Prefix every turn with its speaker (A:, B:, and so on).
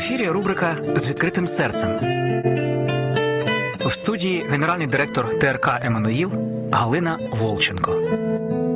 A: ефірі рубрика «З відкритим серцем». У студії генеральний директор ТРК «Еммануїл» Галина Волченко.